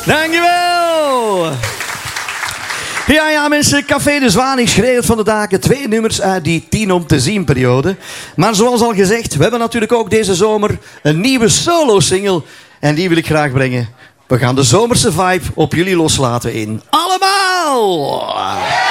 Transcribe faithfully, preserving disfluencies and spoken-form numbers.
Dankjewel. Ja, ja, mensen. Café de Zwaan schreeuwt van de daken. Twee nummers uit die tien om te zien periode. Maar zoals al gezegd, we hebben natuurlijk ook deze zomer een nieuwe solo-single. En die wil ik graag brengen. We gaan de zomerse vibe op jullie loslaten in Allemaal.